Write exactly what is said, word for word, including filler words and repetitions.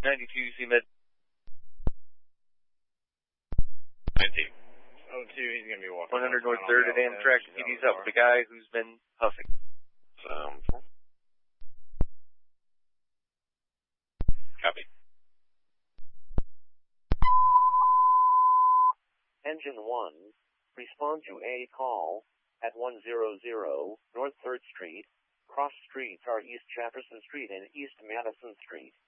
ninety-two, C-Med. nineteen. oh two, he's going to be walking. one hundred North third at Amtrak. He's up with the guy who's been huffing. Um, copy. Engine one, respond to a call at one hundred North third Street. Cross streets are East Jefferson Street and East Madison Street.